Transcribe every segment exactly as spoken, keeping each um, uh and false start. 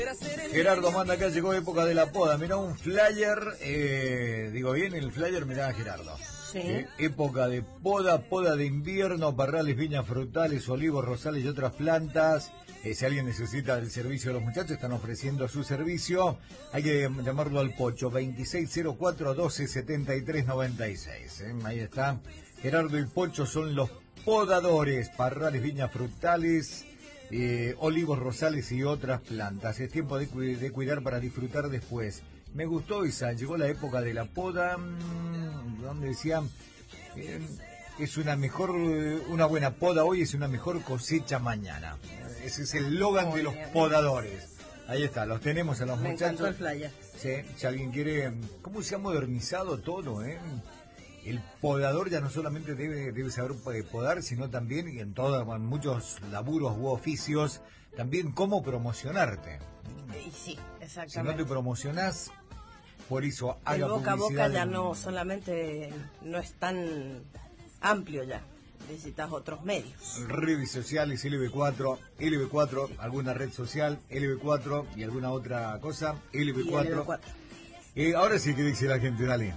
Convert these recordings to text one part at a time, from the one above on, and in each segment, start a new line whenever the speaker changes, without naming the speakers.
Gerardo manda acá, llegó época de la poda. Mirá un flyer, eh, digo bien, el flyer, mirá Gerardo.
Sí.
Eh, época de poda, poda de invierno, parrales, viñas frutales, olivos, rosales y otras plantas. Eh, si alguien necesita el servicio de los muchachos, están ofreciendo su servicio. Hay que llamarlo al Pocho, veintiséis cero cuatro, doce setenta y tres noventa y seis. Eh, ahí está. Gerardo y Pocho son los podadores, parrales, viñas frutales, eh, olivos, rosales y otras plantas. Es tiempo de, cu- de cuidar para disfrutar después. Me gustó esa, llegó la época de la poda, mmm, donde decían, eh, es una mejor, una buena poda hoy es una mejor cosecha mañana. Ese es el logan
Muy
de los
bien.
podadores. Ahí está, los tenemos a los
Me encantó el
muchachos.
flyer.
Sí, si alguien quiere, ¿cómo se ha modernizado todo, eh? El podador ya no solamente debe, debe saber podar, sino también, y en todos, en muchos laburos u oficios, también cómo promocionarte.
Y sí,
Si no
exactamente.
te promocionás, por eso haga
El boca a
publicidad
boca ya
en-
no solamente no es tan amplio ya. Necesitas otros medios.
redes sociales, L B cuatro, L B cuatro, alguna red social, L B cuatro y alguna otra cosa, L B
Y
cuatro.
L B cuatro.
Eh, ahora sí que dice la gente, dale.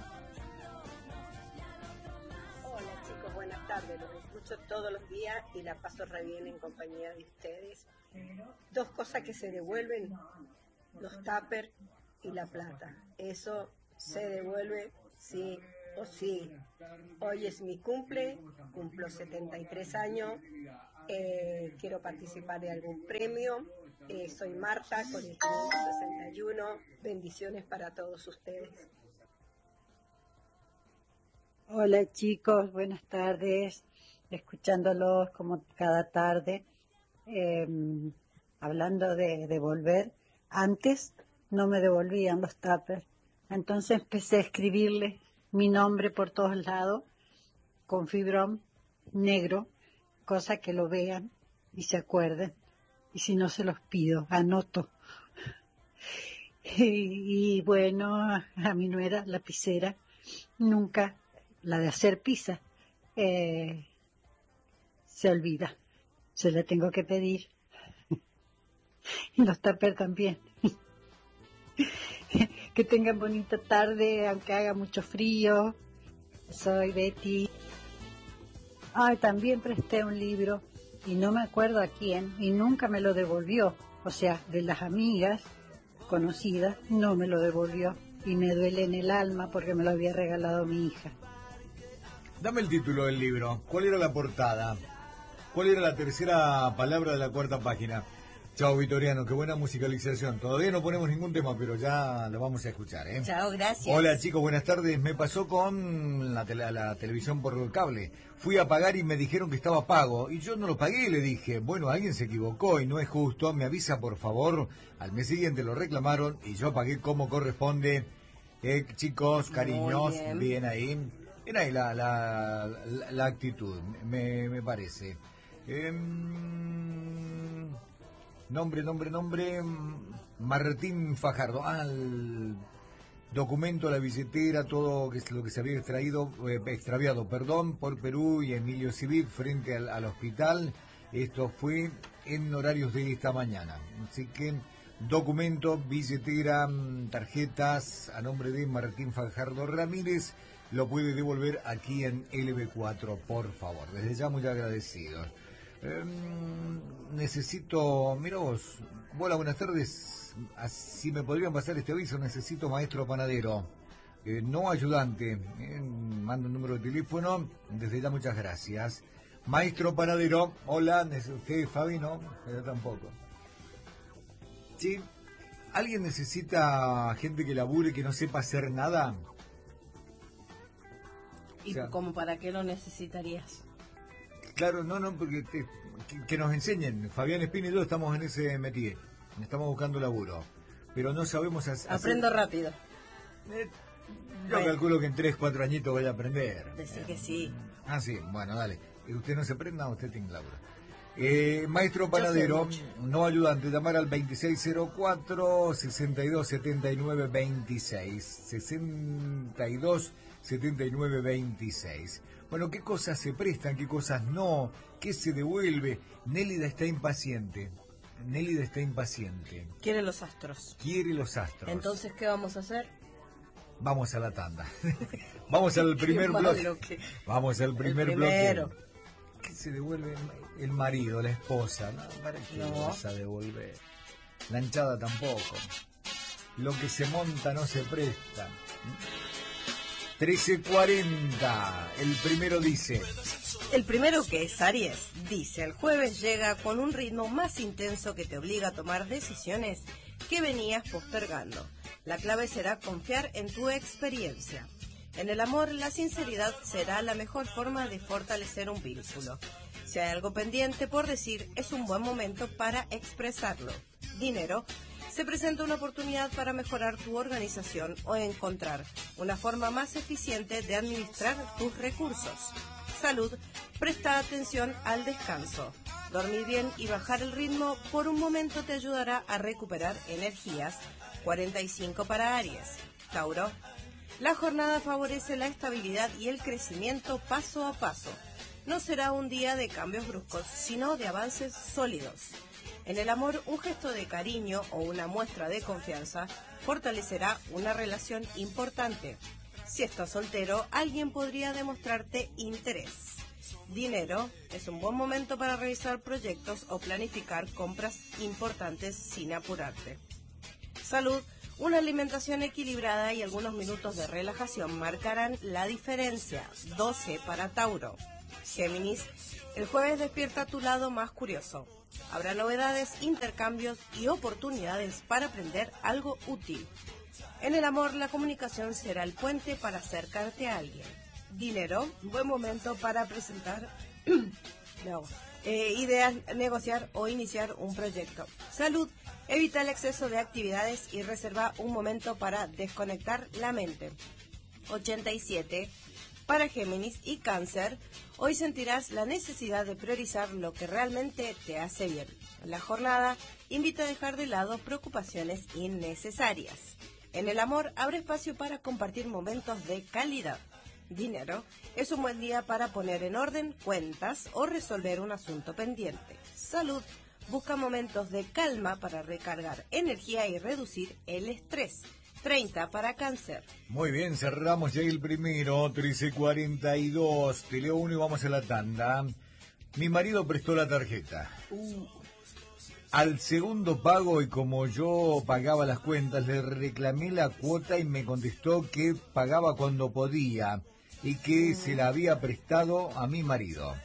Hola chicos, buenas tardes. Los escucho todos los días y la paso re bien en compañía de ustedes. Dos cosas que se devuelven, los tuppers y la plata. Eso se devuelve sí o sí. Hoy es mi cumple, cumplo setenta y tres años, eh, quiero participar de algún premio. Eh, soy Marta con el quinientos sesenta y uno. Bendiciones para todos ustedes.
Hola chicos, buenas tardes, escuchándolos como cada tarde, eh, hablando de devolver. Antes no me devolvían los tuppers, entonces empecé a escribirle mi nombre por todos lados, con fibrón negro, cosa que lo vean y se acuerden, y si no se los pido, anoto. Y, y bueno, a mi nuera, lapicera, nunca, la de hacer pizza, eh, se olvida, se la tengo que pedir. Y los tuppers también. Que tengan bonita tarde, aunque haga mucho frío. Soy Betty. Ay, también presté un libro y no me acuerdo a quién y nunca me lo devolvió. O sea, de las amigas conocidas no me lo devolvió y me duele en el alma porque me lo había regalado mi hija.
Dame el título del libro. ¿Cuál era la portada? ¿Cuál era la tercera palabra de la cuarta página? Chao, Vitoriano, qué buena musicalización. Todavía no ponemos ningún tema, pero ya lo vamos a escuchar, ¿eh?
Chao, gracias.
Hola, chicos, buenas tardes. Me pasó con la, tele- la televisión por cable. Fui a pagar y me dijeron que estaba pago. Y yo no lo pagué y le dije, bueno, alguien se equivocó y no es justo. Me avisa, por favor. Al mes siguiente lo reclamaron y yo pagué como corresponde. Eh, chicos, cariños,
Muy bien.
bien ahí. Bien ahí la, la, la, la actitud, me, me parece. Em, nombre, nombre, nombre. Martín Fajardo. Ah, el documento, la billetera, todo que es lo que se había extraído, eh, extraviado, perdón, por Perú y Emilio Civic frente al, al hospital. Esto fue en horarios de esta mañana. Así que documento, billetera, tarjetas a nombre de Martín Fajardo Ramírez. Lo puede devolver aquí en L B cuatro, por favor. Desde ya muy agradecidos. Eh, necesito, mira vos, hola, buenas tardes. Si me podrían pasar este aviso, necesito maestro panadero, eh, no ayudante. Eh, mando un número de teléfono. Desde ya muchas gracias. Maestro panadero, hola, usted Fabi, no, yo tampoco. Sí, ¿alguien necesita gente que labure que no sepa hacer nada?
¿Y
O sea,
como para qué lo necesitarías?
Claro, no, no, porque te- que, que nos enseñen. Fabián Espina y yo estamos en ese métier. Estamos buscando laburo. Pero no sabemos hacer...
Aprendo rápido.
Eh, yo
Bueno.
calculo que en tres, cuatro añitos voy a aprender.
Decir que sí.
Ah, sí, bueno, dale. Eh, Usted no se prenda, usted tiene laburo. Eh, maestro
Yo
panadero,
sé mucho.
no ayudante, llamar al veintiséis cero cuatro, sesenta y dos setenta y nueve veintiséis. sesenta y dos setenta y nueve veintiséis. Bueno, ¿qué cosas se prestan, qué cosas no? ¿Qué se devuelve? Nélida está impaciente. Nélida está impaciente.
Quiere los astros.
Quiere los astros.
Entonces, ¿qué vamos a hacer?
Vamos a la tanda. Vamos al primer bloque. Que... Vamos al primer
el primero.
bloque. ¿Qué se devuelve el marido, la esposa? No, ¿para qué no vas a devolver? La hinchada tampoco. Lo que se monta no se presta. trece cuarenta. El primero dice...
El primero, que es Aries, dice: el jueves llega con un ritmo más intenso que te obliga a tomar decisiones que venías postergando. La clave será confiar en tu experiencia. En el amor, la sinceridad será la mejor forma de fortalecer un vínculo. Si hay algo pendiente por decir, es un buen momento para expresarlo. Dinero. Se presenta una oportunidad para mejorar tu organización o encontrar una forma más eficiente de administrar tus recursos. Salud. Presta atención al descanso. Dormir bien y bajar el ritmo por un momento te ayudará a recuperar energías. cuarenta y cinco para Aries. Tauro. La jornada favorece la estabilidad y el crecimiento paso a paso. No será un día de cambios bruscos, sino de avances sólidos. En el amor, un gesto de cariño o una muestra de confianza fortalecerá una relación importante. Si estás soltero, alguien podría demostrarte interés. Dinero. Es un buen momento para revisar proyectos o planificar compras importantes sin apurarte. Salud. Una alimentación equilibrada y algunos minutos de relajación marcarán la diferencia. doce para Tauro. Géminis. El jueves despierta tu lado más curioso. Habrá novedades, intercambios y oportunidades para aprender algo útil. En el amor, la comunicación será el puente para acercarte a alguien. Dinero. Buen momento para presentar no, eh, ideas, negociar o iniciar un proyecto. Salud. Evita el exceso de actividades y reserva un momento para desconectar la mente. ochenta y siete para Géminis y Cáncer. Hoy sentirás la necesidad de priorizar lo que realmente te hace bien. La jornada invita a dejar de lado preocupaciones innecesarias. En el amor, abre espacio para compartir momentos de calidad. Dinero. Es un buen día para poner en orden cuentas o resolver un asunto pendiente. Salud. Busca momentos de calma para recargar energía y reducir el estrés. treinta para Cáncer.
Muy bien, cerramos ya el primero, trece cuarenta y dos. Te leo uno y vamos a la tanda. Mi marido prestó la tarjeta.
Uh.
Al segundo pago, y como yo pagaba las cuentas, le reclamé la cuota y me contestó que pagaba cuando podía y que uh. se la había prestado a mi marido.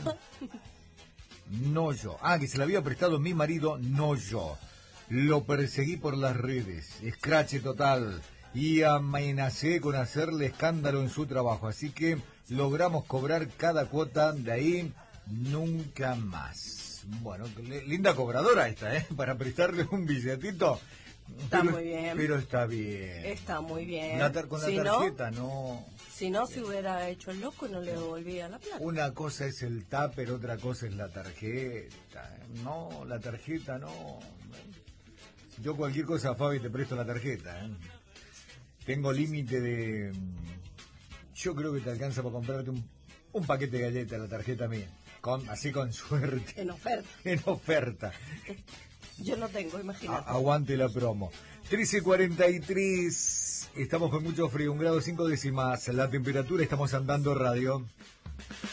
No yo. Ah, que se la había prestado mi marido, no yo. Lo perseguí por las redes, escrache total, y amenacé con hacerle escándalo en su trabajo. Así que logramos cobrar cada cuota, de ahí nunca más. Bueno, linda cobradora esta, ¿eh? Para prestarle un billetito.
Está
pero,
muy bien.
Pero está bien.
Está muy bien.
La tar- con la
si
tarjeta,
no...
no...
Si no, se hubiera hecho el loco, no le devolvía la plata.
Una cosa es el tupper, otra cosa es la tarjeta. No, la tarjeta no. Yo cualquier cosa, Fabi, te presto la tarjeta. ¿eh? Tengo límite de... Yo creo que te alcanza para comprarte un, un paquete de galletas, la tarjeta mía. Con, así con suerte.
En oferta.
En oferta.
Yo no tengo, imagínate.
A- aguante la promo. trece cuarenta y tres. Estamos con mucho frío, un grado cinco décimas. La temperatura, estamos andando radio.